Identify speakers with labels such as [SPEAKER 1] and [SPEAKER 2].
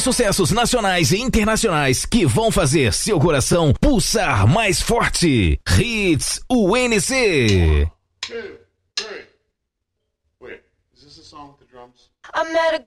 [SPEAKER 1] sucessos nacionais e internacionais que vão fazer seu coração pulsar mais forte. Hits UNC.
[SPEAKER 2] 1, 2, 3. Wait, is this a song with the drums?
[SPEAKER 3] I met a